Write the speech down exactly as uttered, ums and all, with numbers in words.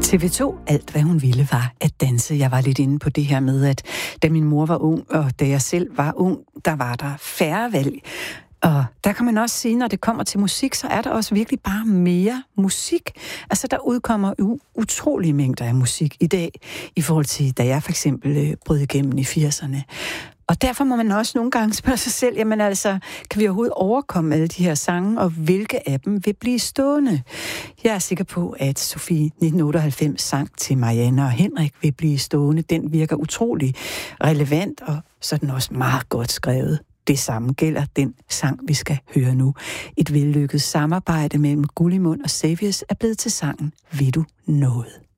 T V to, alt hvad hun ville, var at danse. Jeg var lidt inde på det her med, at da min mor var ung, og da jeg selv var ung, der var der færre valg. Og der kan man også sige, når det kommer til musik, så er der også virkelig bare mere musik. Altså, der udkommer u- utrolige mængder af musik i dag, i forhold til, da jeg for eksempel øh, brød igennem i firserne. Og derfor må man også nogle gange spørge sig selv, jamen altså, kan vi overhovedet overkomme alle de her sange, og hvilke af dem vil blive stående? Jeg er sikker på, at Sofie nitten otteoghalvfems sang til Marianne og Henrik vil blive stående. Den virker utrolig relevant, og så er den også meget godt skrevet. Det samme gælder den sang, vi skal høre nu. Et vellykket samarbejde mellem Gullimund og Savious er blevet til sangen Vil du noget?